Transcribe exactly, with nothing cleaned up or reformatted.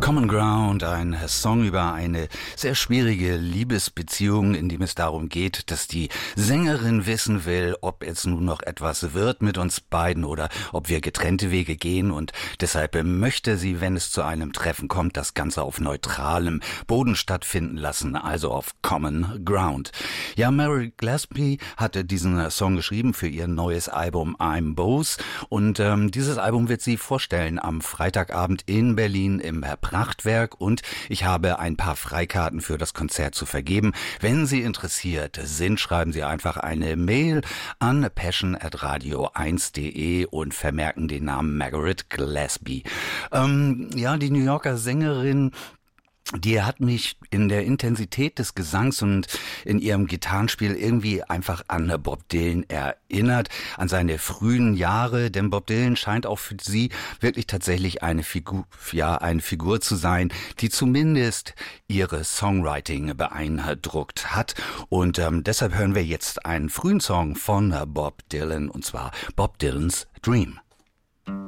Common Ground, ein Song über eine sehr schwierige Liebesbeziehung, in dem es darum geht, dass die Sängerin wissen will, ob es nun noch etwas wird mit uns beiden oder ob wir getrennte Wege gehen, und deshalb möchte sie, wenn es zu einem Treffen kommt, das Ganze auf neutralem Boden stattfinden lassen, also auf Common Ground. Ja, Mary Gillespie hatte diesen Song geschrieben für ihr neues Album I'm Bose, und ähm, dieses Album wird sie vorstellen am Freitagabend in Berlin im Prachtwerk, und ich habe ein paar Freikarten für das Konzert zu vergeben. Wenn Sie interessiert sind, schreiben Sie einfach eine Mail an passion at radio eins punkt de und vermerken den Namen Margaret Gillespie. Ähm, ja, die New Yorker Sängerin, die hat mich in der Intensität des Gesangs und in ihrem Gitarrenspiel irgendwie einfach an Bob Dylan erinnert, an seine frühen Jahre, denn Bob Dylan scheint auch für sie wirklich tatsächlich eine Figur, ja, eine Figur zu sein, die zumindest ihre Songwriting beeindruckt hat. Und ähm, deshalb hören wir jetzt einen frühen Song von Bob Dylan, und zwar Bob Dylans Dream.